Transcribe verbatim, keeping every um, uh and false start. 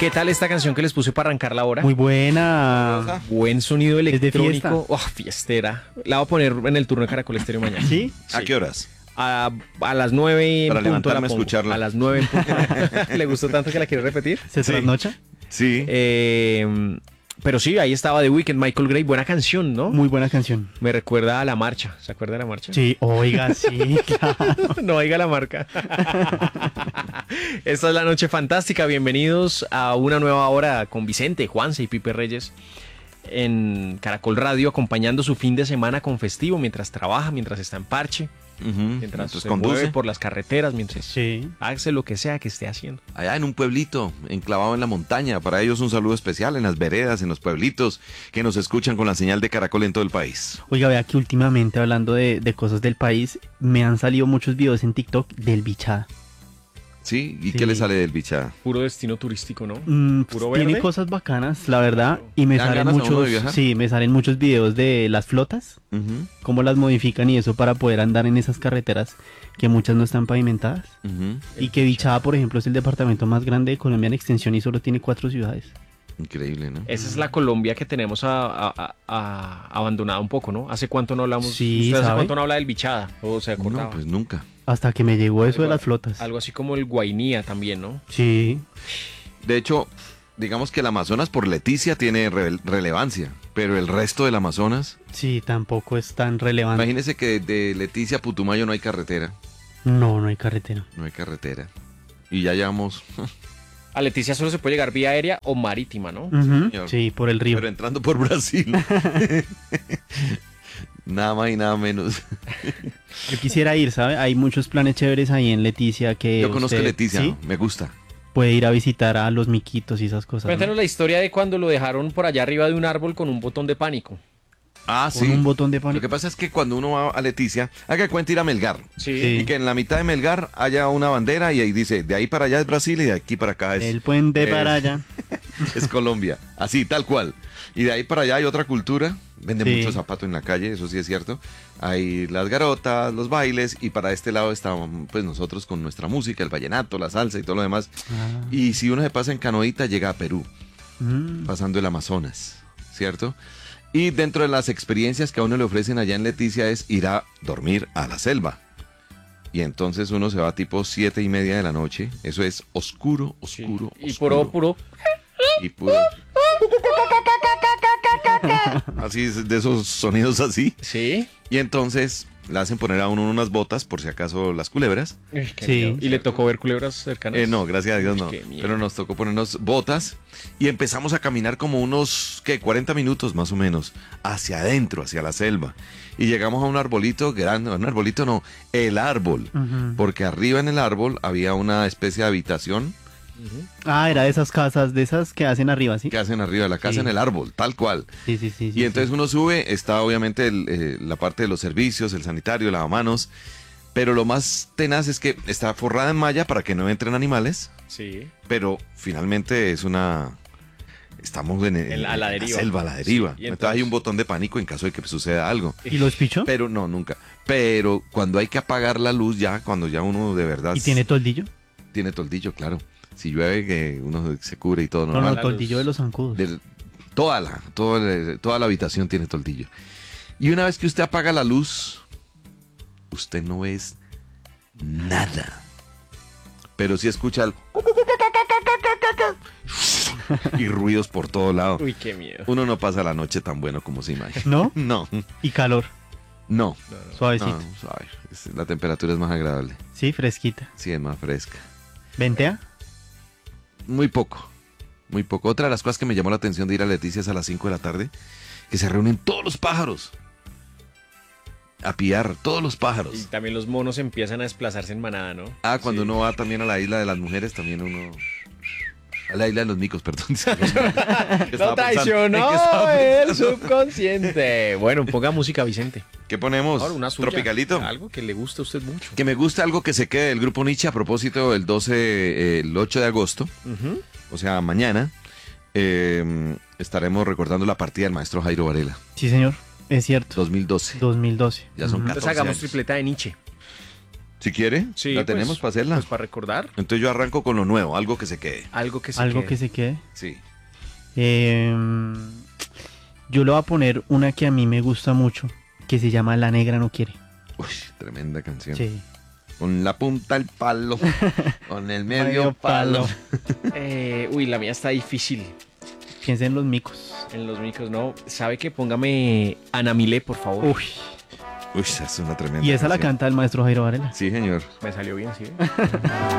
¿Qué tal esta canción que les puse para arrancar la hora? Muy buena. Buen sonido Es de electrónico. Oh, fiestera. La voy a poner en el turno de Caracol Estéreo mañana. ¿Sí? ¿A qué horas? A, a las nueve en Para punto levantarme la a pongo. escucharla. A las nueve en punto. ¿Le gustó tanto que la quiere repetir? ¿Se Sí. trasnocha? Sí. Eh, pero sí, ahí estaba The Weeknd, Michael Gray. Buena canción, ¿no? Muy buena canción. Me recuerda a La Marcha. ¿Se acuerda de La Marcha? Sí, oiga, sí, claro. No oiga la marca. Esta es la noche fantástica. Bienvenidos a una nueva hora con Vicente, Juanse y Pipe Reyes en Caracol Radio, acompañando su fin de semana con festivo mientras trabaja, mientras está en parche, Ujú. mientras Entonces se conduce. mueve por las carreteras, mientras Sí. hace lo que sea que esté haciendo. Allá en un pueblito, enclavado en la montaña. Para ellos un saludo especial en las veredas, en los pueblitos, que nos escuchan con la señal de Caracol en todo el país. Oiga, vea que últimamente hablando de, de cosas del país, me han salido muchos videos en TikTok del bichada. ¿Sí? ¿Y Sí. qué le sale del bichada? Puro destino turístico, ¿no? Mm, ¿Puro tiene verde? cosas bacanas, la verdad, y me ¿Dan salen ganas a uno de muchos, viajar? sí, me salen muchos videos de las flotas, Ujú, cómo las modifican y eso para poder andar en esas carreteras que muchas no están pavimentadas. ujú. Y que Bichada, por ejemplo, es el departamento más grande de Colombia en extensión y solo tiene cuatro ciudades. Increíble, ¿no? Esa es la Colombia que tenemos a, a- a- a- abandonada un poco, ¿no? ¿Hace cuánto no hablamos? Sí, ¿Usted hace ¿sabe? cuánto no habla del Bichada? ¿O se acordaba? No, pues nunca. Hasta que me llegó eso de Algo- las flotas. Algo así como el Guainía también, ¿no? Sí, De hecho, digamos que el Amazonas por Leticia tiene re- relevancia, pero el resto del Amazonas, sí, tampoco es tan relevante. imagínese que de Leticia a Putumayo no hay carretera, No, no hay carretera. no hay carretera. Y ya llevamos, A Leticia solo se puede llegar vía aérea o marítima, ¿no? Ujú, Señor. sí, por el río. pero entrando por Brasil. Nada más y nada menos. Yo quisiera ir, ¿sabe? Hay muchos planes chéveres ahí en Leticia que Yo conozco usted, Leticia, ¿sí? me gusta. Puede ir a visitar a los miquitos y esas cosas. ¿no? Cuéntanos la historia de cuando lo dejaron por allá arriba de un árbol con un botón de pánico. Ah, Con un botón de Lo pánico. que pasa es que cuando uno va a Leticia, haga cuenta ir a Melgar. Sí. Sí. Y que en la mitad de Melgar haya una bandera y ahí dice, de ahí para allá es Brasil y de aquí para acá es, El puente eh, para allá. es Colombia. Así, tal cual. Y de ahí para allá hay otra cultura. Venden Sí. mucho zapato en la calle, eso sí es cierto. Hay las garotas, los bailes, y para este lado estamos pues nosotros con nuestra música, el vallenato, la salsa y todo lo demás. Ah, Y si uno se pasa en canoita, llega a Perú, mm, pasando el Amazonas, ¿cierto? Y dentro de las experiencias que a uno le ofrecen allá en Leticia es ir a dormir a la selva. Y entonces uno se va tipo siete y media de la noche. Eso es oscuro, Sí. oscuro, Y oscuro. puro, puro. Y puro. Así es, de esos sonidos así. Sí. Y entonces le hacen poner a uno unas botas por si acaso las culebras. Uy, qué Sí. miedo. Y le tocó ver culebras cercanas. Eh, no, gracias a Dios Uy, no. qué miedo. Pero nos tocó ponernos botas y empezamos a caminar como unos, ¿qué? cuarenta minutos más o menos, hacia adentro, hacia la selva. Y llegamos a un arbolito grande, un arbolito no, el árbol. ujú. Porque arriba en el árbol había una especie de habitación Ujú. Ah, era de esas casas, de esas que hacen arriba, ¿sí? que hacen arriba de la casa Sí. en el árbol, tal cual. Sí, sí, sí. sí, Y entonces sí. uno sube, está obviamente el, eh, la parte de los servicios, el sanitario, el lavamanos, pero lo más tenaz es que está forrada en malla para que no entren animales, Sí. pero finalmente es una... Estamos en, en- En la- a la deriva. selva, a la deriva. Sí, y entonces, entonces- hay un botón de pánico en caso de que suceda algo. ¿Y los pichó? Pero no, nunca. Pero cuando hay que apagar la luz ya, cuando ya uno de verdad... ¿Y tiene toldillo? Tiene toldillo, claro. Si llueve, que uno se cubre y todo No, normal. no, la toldillo luz. de los zancudos. Del- toda, la, toda, la, toda la habitación tiene toldillo. Y una vez que usted apaga la luz, usted no ve nada. Pero sí escucha el... y ruidos por todo lado. Uy, qué miedo. Uno no pasa la noche tan bueno como se imagina. ¿No? No, Y calor, no. suavecito. no, suave. Es- La temperatura es más agradable. Sí, fresquita. Sí, es más fresca. ¿Ventea? Muy poco, muy poco. Otra de las cosas que me llamó la atención de ir a Leticia es a las cinco de la tarde, que se reúnen todos los pájaros a piar, todos los Y pájaros. también los monos empiezan a desplazarse en manada, ¿no? Ah, cuando Sí. uno va también a la isla de las mujeres, también uno... A la isla de los micos, perdón. Lo traicionó el subconsciente. Bueno, ponga música, Vicente. ¿Qué ponemos? Ahora, una suya. Tropicalito. Algo que le guste a usted mucho. Que me gusta algo que se quede del grupo Nietzsche a propósito del doce, eh, el ocho de agosto, Ujú. o sea, mañana, eh, estaremos recordando la partida del maestro Jairo Varela, Sí, señor. Es cierto. dos mil doce. dos mil doce. Ya son Ujú. catorce Entonces hagamos años. tripleta de Nietzsche. Si quiere, Sí, la pues, tenemos para hacerla. Pues para recordar. Entonces yo arranco con lo nuevo, algo que se quede. Algo que se Algo quede. que se quede. Sí. Eh, yo le voy a poner una que a mí me gusta mucho, que se llama La Negra No Quiere. Uy, tremenda canción. Sí. Con la punta al palo, con el medio, Medio palo. palo. Eh, uy, la mía está difícil. Piensa en los micos. En los micros, ¿no? ¿Sabe que póngame Ana Milé, por favor? Uy. Uy, esa es una tremenda Y esa la canción. canta el maestro Jairo Varela. Sí, señor. Me salió bien, sí.